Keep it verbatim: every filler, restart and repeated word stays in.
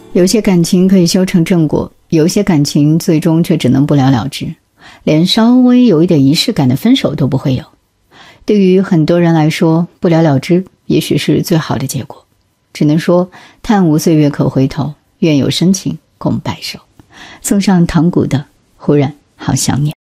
有些感情可以修成正果，有些感情最终却只能不了了之，连稍微有一点仪式感的分手都不会有。对于很多人来说，不了了之也许是最好的结果。只能说叹无岁月可回头，愿有深情共白首。送上唐古的忽然好想念。